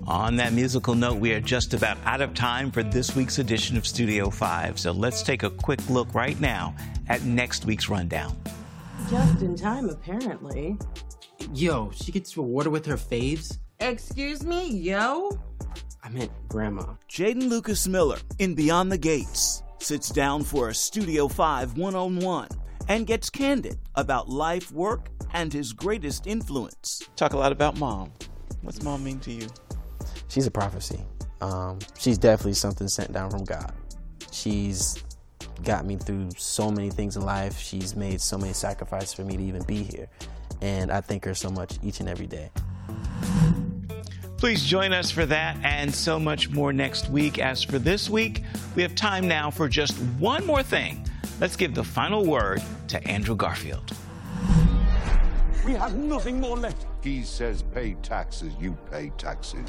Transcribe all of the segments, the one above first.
On that musical note, we are just about out of time for this week's edition of Studio 5. So let's take a quick look right now at next week's rundown. Just in time, apparently. Yo, she gets rewarded with her faves? Excuse me, yo? I meant grandma. Jaden Lucas Miller in Beyond the Gates sits down for a Studio 5 one-on-one and gets candid about life, work, and his greatest influence. Talk a lot about mom. What's mom mean to you? She's a prophecy. She's definitely something sent down from God. She's got me through so many things in life. She's made so many sacrifices for me to even be here. And I thank her so much each and every day. Please join us for that and so much more next week. As for this week, we have time now for just one more thing. Let's give the final word to Andrew Garfield. We have nothing more left. He says pay taxes, you pay taxes.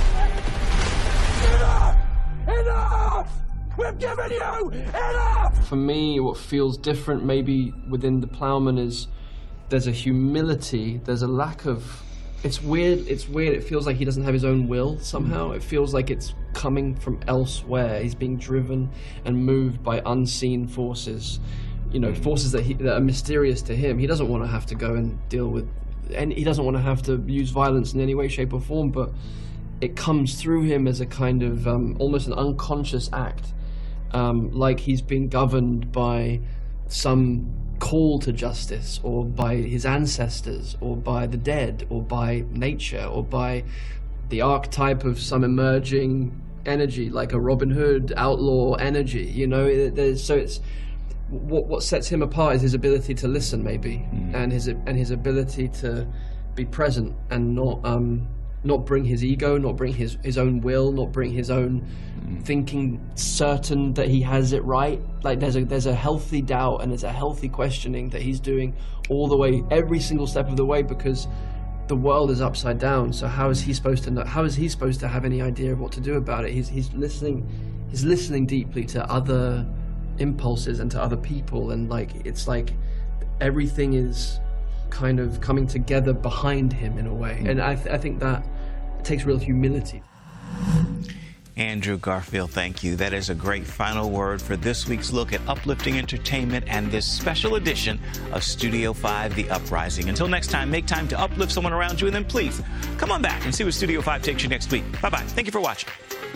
Enough! Enough! We've given you enough! For me, what feels different maybe within the Plowman is there's a humility, there's a lack of... It's weird, it feels like he doesn't have his own will somehow. It feels like it's coming from elsewhere. He's being driven and moved by unseen forces. You know, forces that are mysterious to him. He doesn't want to have to go and deal with, and he doesn't want to have to use violence in any way, shape or form, but it comes through him as a kind of almost an unconscious act, like he's being governed by some call to justice, or by his ancestors, or by the dead, or by nature, or by the archetype of some emerging energy, like a Robin Hood outlaw energy, you know. So it's what sets him apart is his ability to listen, maybe, and his ability to be present and not bring his ego, not bring his own will, not bring his own thinking certain that he has it right. Like there's a healthy doubt and there's a healthy questioning that he's doing all the way, every single step of the way, because the world is upside down. So how is he supposed to know? How is he supposed to have any idea of what to do about it? He's listening deeply to other impulses and to other people, and it's like everything is kind of coming together behind him in a way. And I think that it takes real humility. Andrew Garfield, thank you. That is a great final word for this week's look at uplifting entertainment and this special edition of Studio 5, The Uprising. Until next time, make time to uplift someone around you, and then please come on back and see what Studio 5 takes you next week. Bye-bye. Thank you for watching.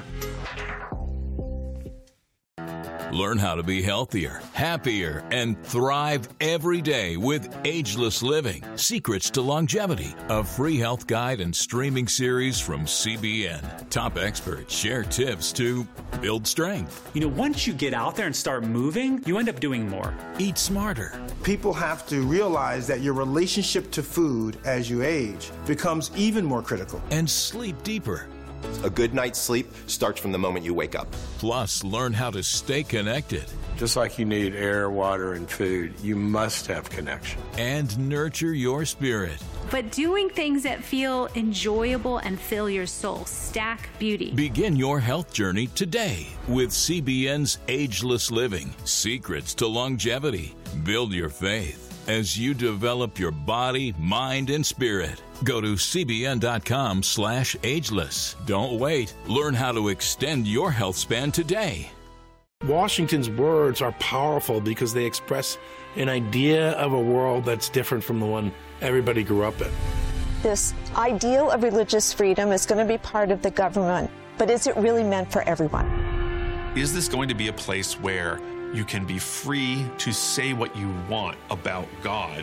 Learn how to be healthier, happier, and thrive every day with Ageless Living, Secrets to Longevity, a free health guide and streaming series from CBN. Top experts share tips to build strength. You know, once you get out there and start moving, you end up doing more. Eat smarter. People have to realize that your relationship to food as you age becomes even more critical. And sleep deeper. A good night's sleep starts from the moment you wake up. Plus, learn how to stay connected. Just like you need air, water, and food, you must have connection. And nurture your spirit. But doing things that feel enjoyable and fill your soul. Stack Beauty. Begin your health journey today with CBN's Ageless Living, Secrets to Longevity. Build your faith as you develop your body, mind, and spirit. Go to cbn.com/ageless. Don't wait. Learn how to extend your health span today. Washington's words are powerful because they express an idea of a world that's different from the one everybody grew up in. This ideal of religious freedom is going to be part of the government, but is it really meant for everyone? Is this going to be a place where you can be free to say what you want about God?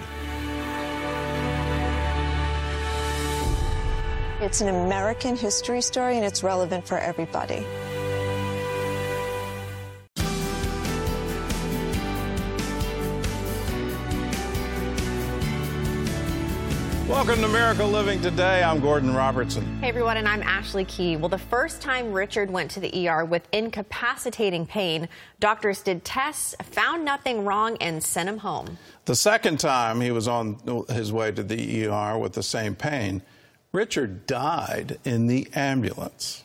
It's an American history story, and it's relevant for everybody. Welcome to Miracle Living Today. I'm Gordon Robertson. Hey, everyone, and I'm Ashley Key. Well, the first time Richard went to the ER with incapacitating pain, doctors did tests, found nothing wrong, and sent him home. The second time he was on his way to the ER with the same pain, Richard died in the ambulance.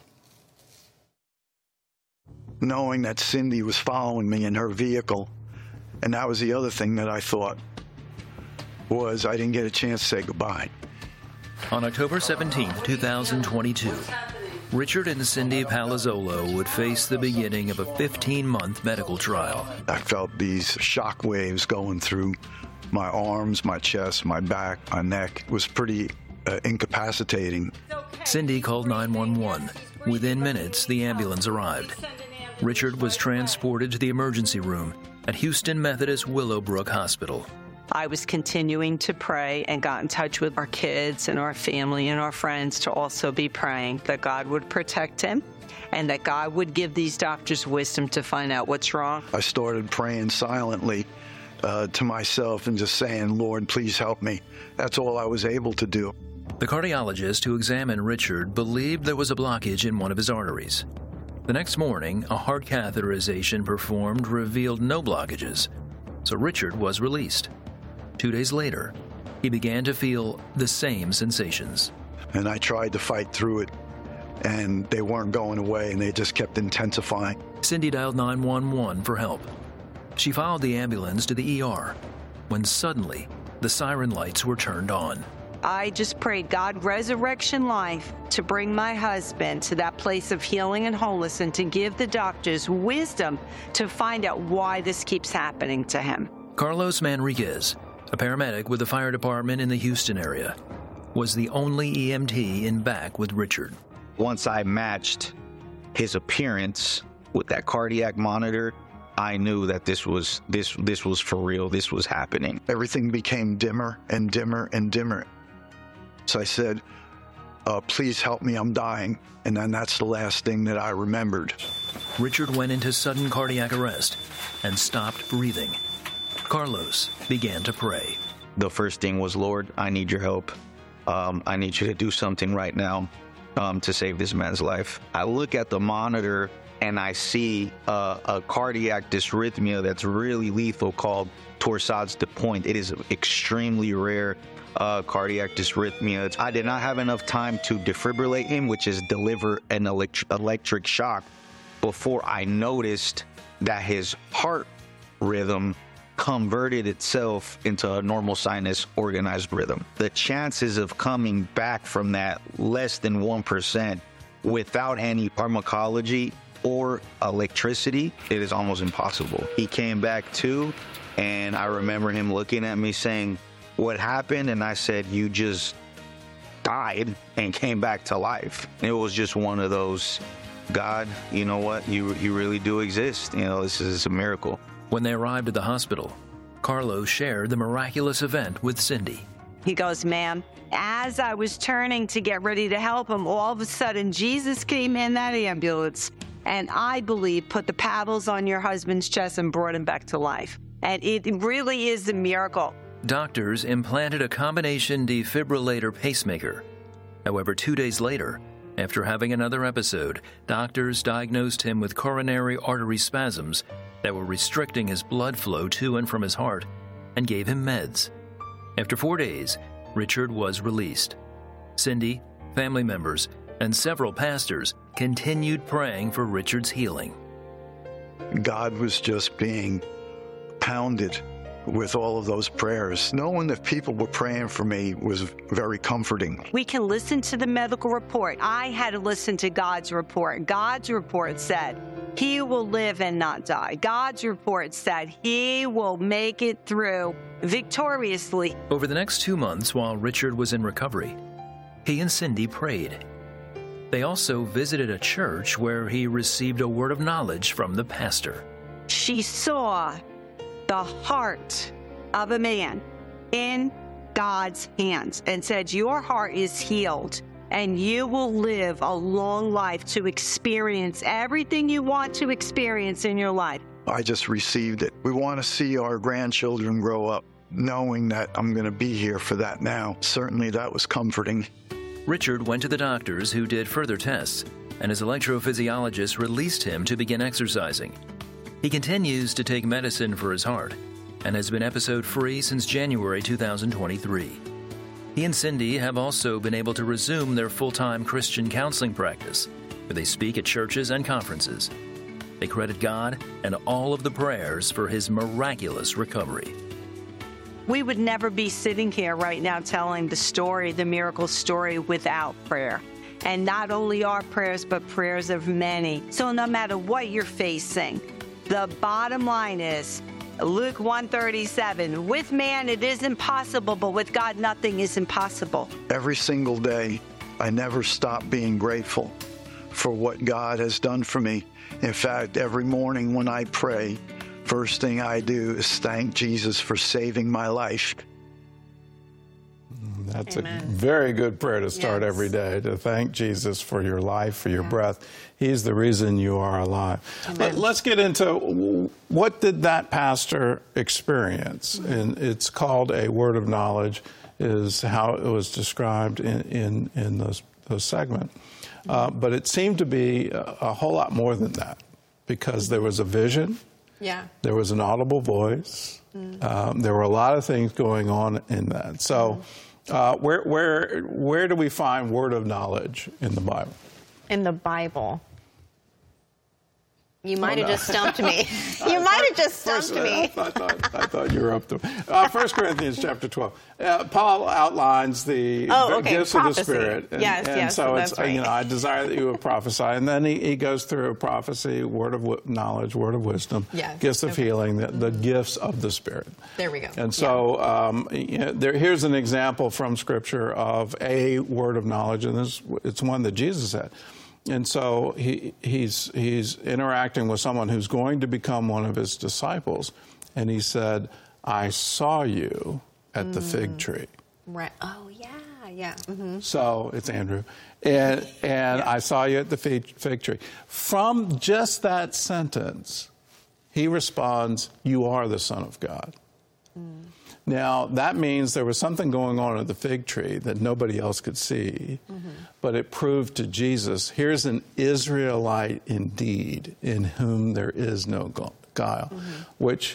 Knowing that Cindy was following me in her vehicle, and that was the other thing that I thought was I didn't get a chance to say goodbye. On October 17, 2022, Richard and Cindy Palazzolo would face the beginning of a 15-month medical trial. I felt these shock waves going through my arms, my chest, my back, my neck. It was pretty incapacitating. Cindy called 911. Within minutes, the ambulance arrived. Richard was transported to the emergency room at Houston Methodist Willowbrook Hospital. I was continuing to pray and got in touch with our kids and our family and our friends to also be praying that God would protect him and that God would give these doctors wisdom to find out what's wrong. I started praying silently to myself and just saying, Lord, please help me. That's all I was able to do. The cardiologist who examined Richard believed there was a blockage in one of his arteries. The next morning, a heart catheterization performed revealed no blockages, so Richard was released. 2 days later, he began to feel the same sensations. And I tried to fight through it, and they weren't going away, and they just kept intensifying. Cindy dialed 911 for help. She followed the ambulance to the ER when suddenly the siren lights were turned on. I just prayed, God, resurrection life to bring my husband to that place of healing and wholeness and to give the doctors wisdom to find out why this keeps happening to him. Carlos Manriquez, a paramedic with the fire department in the Houston area, was the only EMT in back with Richard. Once I matched his appearance with that cardiac monitor, I knew that this was for real. This was happening. Everything became dimmer and dimmer and dimmer. So I said, please help me, I'm dying. And then that's the last thing that I remembered. Richard went into sudden cardiac arrest and stopped breathing. Carlos began to pray. The first thing was, Lord, I need your help. I need you to do something right now to save this man's life. I look at the monitor and I see a cardiac dysrhythmia that's really lethal called torsades de pointe. It is extremely rare cardiac dysrhythmia. I did not have enough time to defibrillate him, which is deliver an electric shock, before I noticed that his heart rhythm converted itself into a normal sinus organized rhythm. The chances of coming back from that less than 1% without any pharmacology or electricity, it is almost impossible. He came back too, and I remember him looking at me saying, what happened? And I said, you just died and came back to life. It was just one of those, God, you know what? You really do exist. You know, this is a miracle. When they arrived at the hospital, Carlos shared the miraculous event with Cindy. He goes, ma'am, as I was turning to get ready to help him, all of a sudden Jesus came in that ambulance and I believe put the paddles on your husband's chest and brought him back to life. And it really is a miracle. Doctors implanted a combination defibrillator pacemaker. However, 2 days later, after having another episode, doctors diagnosed him with coronary artery spasms that were restricting his blood flow to and from his heart and gave him meds. After 4 days, Richard was released. Cindy, family members, and several pastors continued praying for Richard's healing. God was just being pounded with all of those prayers. Knowing that people were praying for me was very comforting. We can listen to the medical report. I had to listen to God's report. God's report said he will live and not die. God's report said he will make it through victoriously. Over the next 2 months, while Richard was in recovery, he and Cindy prayed. They also visited a church where he received a word of knowledge from the pastor. She saw the heart of a man in God's hands and said, your heart is healed and you will live a long life to experience everything you want to experience in your life. I just received it. We want to see our grandchildren grow up knowing that I'm going to be here for that now. Certainly that was comforting. Richard went to the doctors who did further tests, and his electrophysiologist released him to begin exercising. He continues to take medicine for his heart and has been episode-free since January 2023. He and Cindy have also been able to resume their full-time Christian counseling practice, where they speak at churches and conferences. They credit God and all of the prayers for his miraculous recovery. We would never be sitting here right now telling the story, the miracle story, without prayer. And not only our prayers, but prayers of many. So no matter what you're facing, the bottom line is Luke 1:37, with man it is impossible, but with God nothing is impossible. Every single day, I never stop being grateful for what God has done for me. In fact, every morning when I pray, first thing I do is thank Jesus for saving my life. That's Amen. a very good prayer to start Yes. every day, to thank Jesus for your life, for your breath. He's the reason you are alive. Let's get into what did that pastor experience? And it's called a word of knowledge, is how it was described in those segment. But it seemed to be a whole lot more than that, because there was a vision. Yeah. There was an audible voice. There were a lot of things going on in that. So where do we find word of knowledge in the Bible? In the Bible. You might have just stumped me. You might have just stumped me. I thought you were up to 1 Corinthians chapter 12. Paul outlines the gifts of the Spirit. And so it's, right. I desire that you would prophesy. And then he goes through prophecy, word of knowledge, word of wisdom, gifts of healing, the gifts of the Spirit. There we go. And so here's an example from Scripture of a word of knowledge, and it's one that Jesus had. And so he's interacting with someone who's going to become one of his disciples. And he said, I saw you at the fig tree. Right. Oh, yeah. Mm-hmm. So it's Andrew. And I saw you at the fig tree. From just that sentence, he responds, you are the Son of God. Now, that means there was something going on at the fig tree that nobody else could see, but it proved to Jesus, here's an Israelite indeed, in whom there is no guile, which,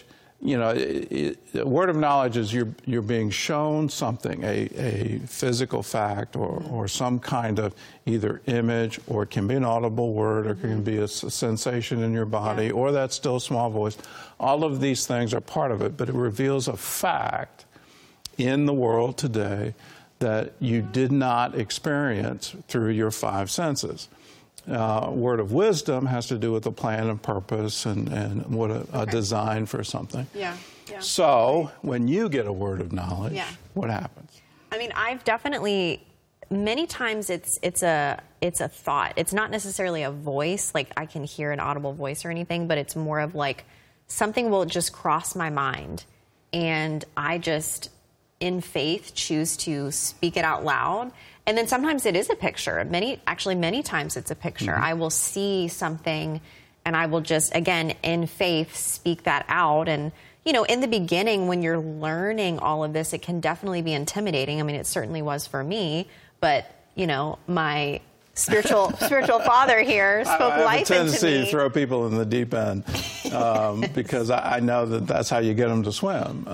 the word of knowledge is you're being shown something, a physical fact or some kind of either image, or it can be an audible word, or it can be a sensation in your body, or that still small voice. All of these things are part of it, but it reveals a fact in the world today that you did not experience through your five senses. Word of wisdom has to do with a plan and purpose and what a design for something. Yeah. So when you get a word of knowledge, what happens? I mean, I've definitely, many times it's a thought. It's not necessarily a voice, like I can hear an audible voice or anything, but it's more of like something will just cross my mind, and I just, in faith, choose to speak it out loud. And then sometimes it is a picture. Many times it's a picture. I will see something and I will just, again, in faith, speak that out. And, in the beginning, when you're learning all of this, it can definitely be intimidating. I mean, it certainly was for me. But, my spiritual father here spoke life into me. I have a tendency to throw people in the deep end because I know that's how you get them to swim.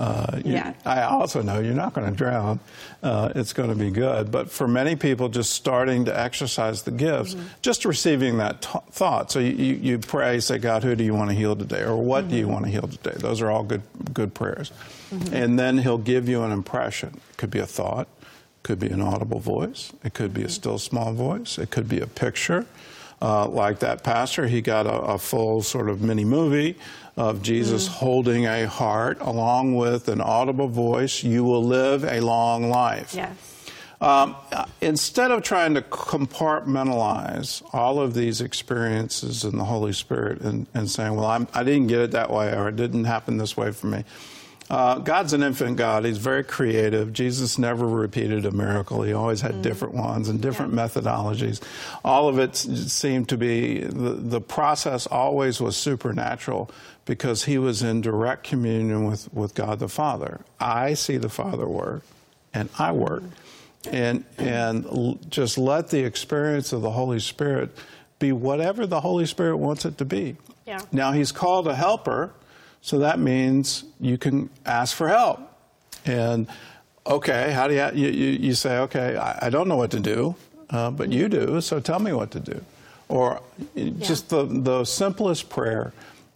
I also know you're not going to drown. It's going to be good. But for many people, just starting to exercise the gifts, just receiving that thought. So you pray, say, God, who do you want to heal today? Or what do you want to heal today? Those are all good prayers. And then he'll give you an impression. It could be a thought. Could be an audible voice. It could be a still small voice. It could be a picture. Like that pastor, he got a full sort of mini movie of Jesus holding a heart along with an audible voice. You will live a long life. Yes. Instead of trying to compartmentalize all of these experiences in the Holy Spirit and saying, well, I didn't get it that way, or it didn't happen this way for me. God's an infinite God. He's very creative. Jesus never repeated a miracle. He always had different ones and different methodologies. All of it seemed to be, the process always was supernatural because he was in direct communion with God the Father. I see the Father work, and I work. And just let the experience of the Holy Spirit be whatever the Holy Spirit wants it to be. Yeah. Now, he's called a helper. So that means you can ask for help. And, okay, how do you say, okay, I don't know what to do, but you do, so tell me what to do. Or just the simplest prayer,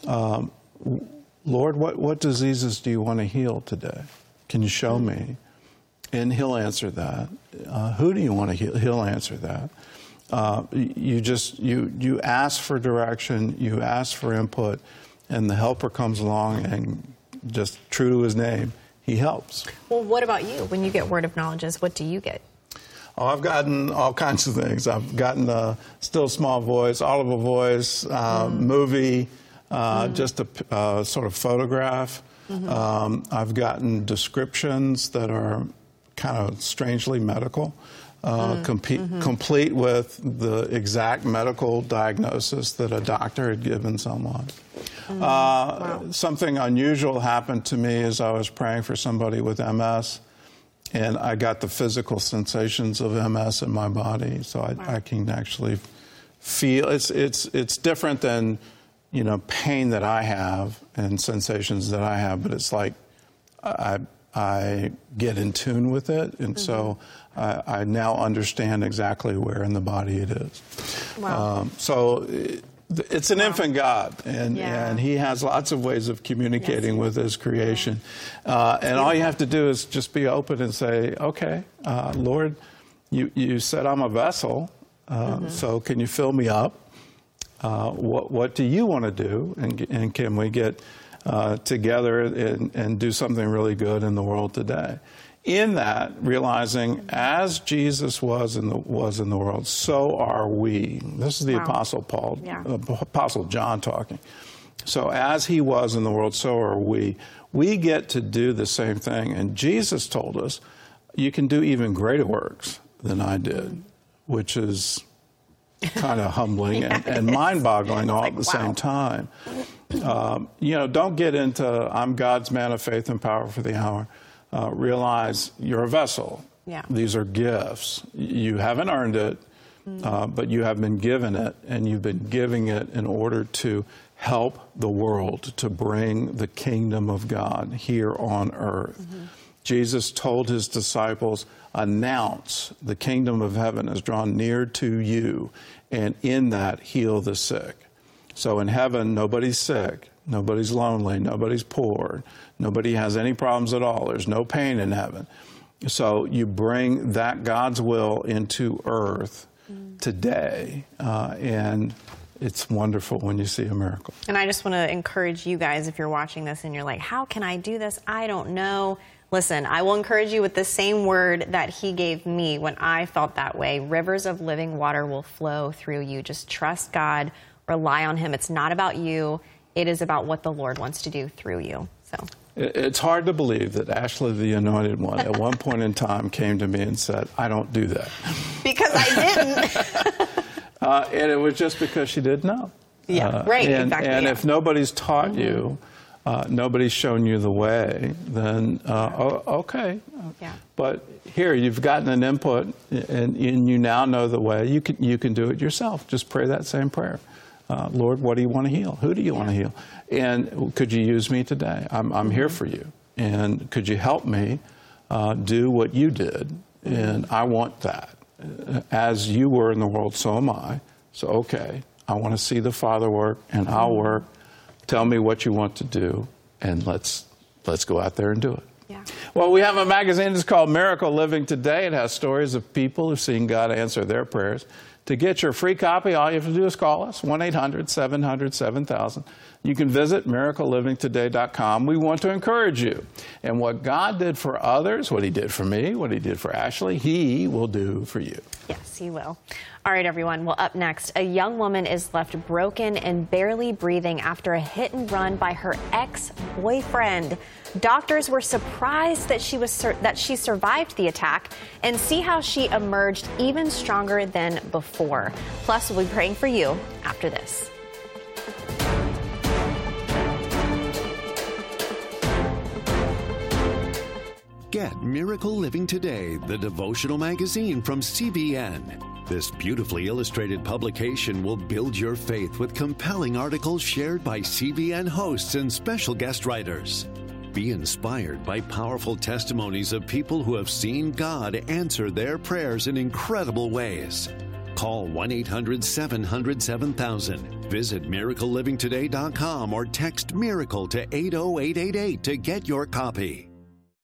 Lord, what diseases do you want to heal today? Can you show me? And he'll answer that. Who do you want to heal? He'll answer that. You ask for direction, you ask for input, and the helper comes along and just true to his name, he helps. Well, what about you? When you get word of knowledges, what do you get? Oh, I've gotten all kinds of things. I've gotten a still small voice, audible voice, movie, just a sort of photograph. I've gotten descriptions that are kind of strangely medical, complete with the exact medical diagnosis that a doctor had given someone. Something unusual happened to me as I was praying for somebody with MS. And I got the physical sensations of MS in my body, so I can actually feel. It's different than, pain that I have and sensations that I have, but it's like I get in tune with it, and so I now understand exactly where in the body it is. Wow. It's an infant God, and he has lots of ways of communicating with his creation. And all you have to do is just be open and say, okay, Lord, you said I'm a vessel, so can you fill me up? What do you want to do? And can we get together and do something really good in the world today? In that, realizing as Jesus was in the world, so are we. This is the Apostle Paul, Apostle John talking. So as he was in the world, so are we. We get to do the same thing. And Jesus told us, you can do even greater works than I did, which is kind of humbling and mind-boggling all at the same time. Don't get into, I'm God's man of faith and power for the hour. Realize you're a vessel. These are gifts. You haven't earned it, but you have been given it, and you've been giving it in order to help the world, to bring the kingdom of God here on earth. Jesus told his disciples, announce the kingdom of heaven is drawn near to you, and in that heal the sick. So in heaven, nobody's sick. Nobody's lonely, nobody's poor, nobody has any problems at all. There's no pain in heaven. So you bring that God's will into earth today, and it's wonderful when you see a miracle. And I just want to encourage you guys, if you're watching this and you're like, how can I do this? I don't know. Listen, I will encourage you with the same word that he gave me when I felt that way. Rivers of living water will flow through you. Just trust God, rely on him. It's not about you. It is about what the Lord wants to do through you. So it's hard to believe that Ashley, the Anointed One, at one point in time came to me and said, I don't do that. Because I didn't. And it was just because she didn't know. Right, exactly. And if nobody's taught you, nobody's shown you the way, then okay. But here, you've gotten an input, and you now know the way. You can do it yourself. Just pray that same prayer. Lord, what do you want to heal? Who do you want to heal? And could you use me today? I'm here for you. And could you help me do what you did? And I want that. As you were in the world, so am I. So, okay, I want to see the Father work, and I'll work. Tell me what you want to do, and let's go out there and do it. Well, we have a magazine that's called Miracle Living Today. It has stories of people who've seen God answer their prayers. To get your free copy, all you have to do is call us, 1-800-700-7000. You can visit miraclelivingtoday.com. We want to encourage you. And what God did for others, what he did for me, what he did for Ashley, he will do for you. Yes, he will. All right, everyone. Well, up next, a young woman is left broken and barely breathing after a hit and run by her ex-boyfriend. Doctors were surprised that she survived the attack, and see how she emerged even stronger than before. Plus, we'll be praying for you after this. Get Miracle Living Today, the devotional magazine from CBN. This beautifully illustrated publication will build your faith with compelling articles shared by CBN hosts and special guest writers. Be inspired by powerful testimonies of people who have seen God answer their prayers in incredible ways. Call 1-800-700-7000. Visit miraclelivingtoday.com or text MIRACLE to 80888 to get your copy.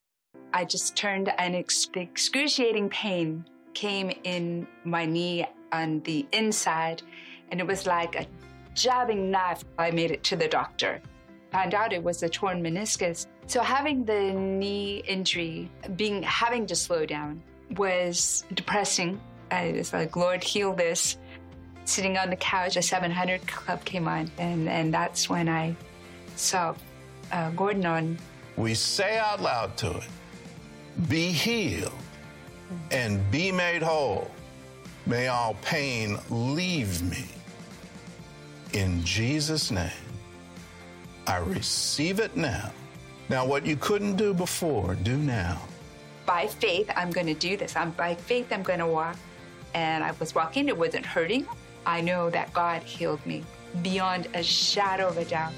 I just turned, and excruciating pain came in my knee on the inside, and it was like a jabbing knife. I made it to the doctor. Found out it was a torn meniscus. So having the knee injury, having to slow down, was depressing. I was like, Lord, heal this. Sitting on the couch, a 700 Club came on, and that's when I saw Gordon on. We say out loud to it, be healed and be made whole. May all pain leave me. In Jesus' name, I receive it now. Now, what you couldn't do before, do now. By faith, I'm going to do this. By faith, I'm going to walk. And I was walking, it wasn't hurting. I know that God healed me beyond a shadow of a doubt.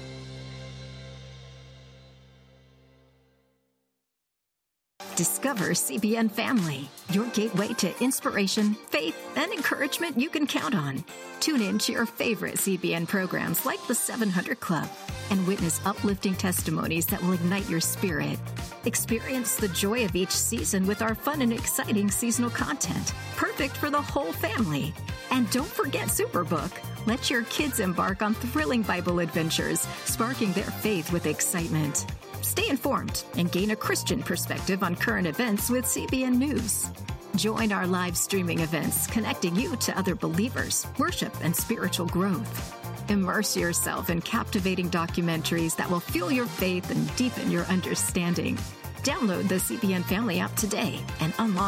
Discover CBN Family, your gateway to inspiration, faith, and encouragement you can count on. Tune in to your favorite CBN programs like the 700 Club and witness uplifting testimonies that will ignite your spirit. Experience the joy of each season with our fun and exciting seasonal content, perfect for the whole family. And don't forget Superbook. Let your kids embark on thrilling Bible adventures, sparking their faith with excitement. Stay informed and gain a Christian perspective on current events with CBN News. Join our live streaming events, connecting you to other believers, worship, and spiritual growth. Immerse yourself in captivating documentaries that will fuel your faith and deepen your understanding. Download the CBN Family app today and unlock